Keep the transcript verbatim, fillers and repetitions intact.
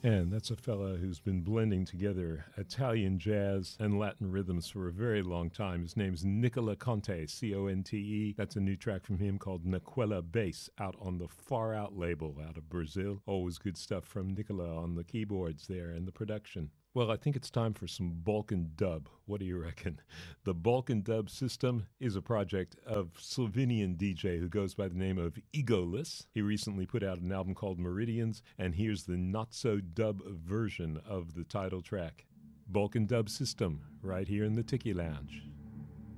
And that's a fella who's been blending together Italian jazz and Latin rhythms for a very long time. His name's Nicola Conte, C O N T E. That's a new track from him called Naquela Bass, out on the Far Out label out of Brazil. Always good stuff from Nicola on the keyboards there and the production. Well, I think it's time for some Balkan dub. What do you reckon? The Balkan Dub System is a project of Slovenian D J who goes by the name of Egoless. He recently put out an album called Meridians, and here's the not-so-dub version of the title track. Balkan Dub System, right here in the Tiki Lounge.